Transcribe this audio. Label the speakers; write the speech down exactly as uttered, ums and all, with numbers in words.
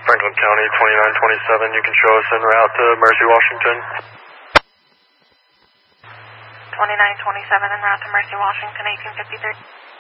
Speaker 1: Franklin County, twenty-nine twenty-seven, you can show us en route to Mercy, Washington.
Speaker 2: twenty-nine twenty-seven en route to Mercy, Washington, eighteen fifty-three.